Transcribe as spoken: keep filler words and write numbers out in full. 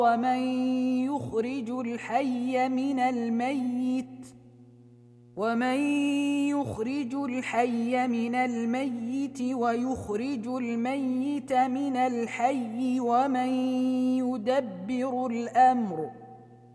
ومن يخرج الحي من الميت ومن يخرج الحي من الميت ويخرج الميت من الحي ومن يدبر الأمر